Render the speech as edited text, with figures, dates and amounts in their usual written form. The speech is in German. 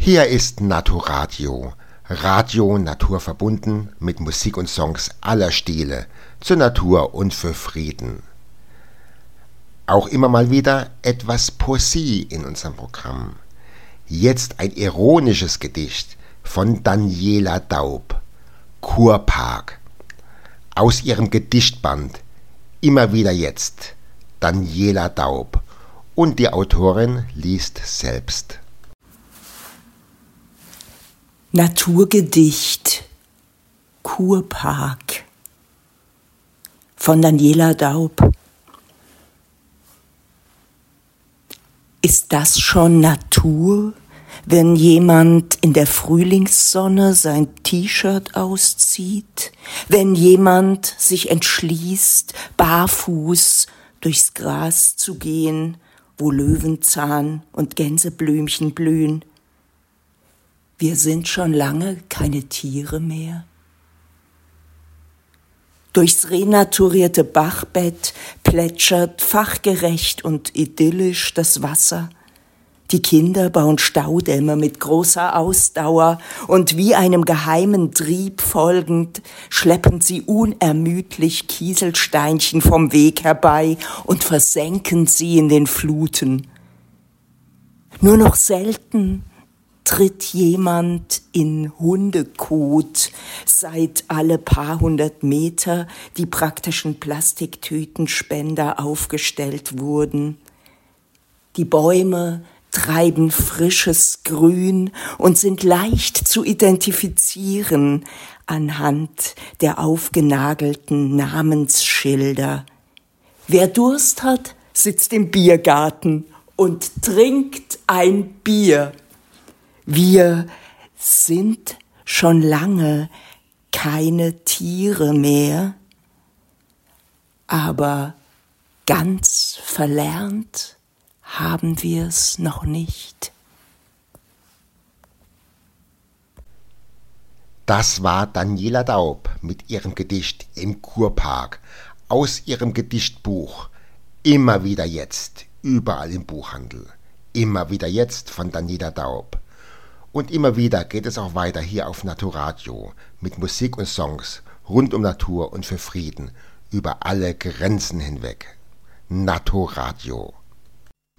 Hier ist Naturadio, Radio naturverbunden mit Musik und Songs aller Stile, zur Natur und für Frieden. Auch immer mal wieder etwas Poesie in unserem Programm. Jetzt ein ironisches Gedicht von Daniela Daub, Kurpark. Aus ihrem Gedichtband Immer wieder jetzt, Daniela Daub. Und die Autorin liest selbst. Naturgedicht Kurpark von Daniela Daub. Ist das schon Natur, wenn jemand in der Frühlingssonne sein T-Shirt auszieht, wenn jemand sich entschließt, barfuß durchs Gras zu gehen, wo Löwenzahn und Gänseblümchen blühen? Wir sind schon lange keine Tiere mehr. Durchs renaturierte Bachbett plätschert fachgerecht und idyllisch das Wasser. Die Kinder bauen Staudämme mit großer Ausdauer und wie einem geheimen Trieb folgend schleppen sie unermüdlich Kieselsteinchen vom Weg herbei und versenken sie in den Fluten. Nur noch selten tritt jemand in Hundekot, seit alle paar hundert Meter die praktischen Plastiktütenspender aufgestellt wurden. Die Bäume treiben frisches Grün und sind leicht zu identifizieren anhand der aufgenagelten Namensschilder. Wer Durst hat, sitzt im Biergarten und trinkt ein Bier. Wir sind schon lange keine Tiere mehr, aber ganz verlernt haben wir es noch nicht. Das war Daniela Daub mit ihrem Gedicht im Kurpark aus ihrem Gedichtbuch Immer wieder jetzt, überall im Buchhandel. Immer wieder jetzt von Daniela Daub. Und immer wieder geht es auch weiter hier auf Naturadio mit Musik und Songs rund um Natur und für Frieden über alle Grenzen hinweg. Naturadio.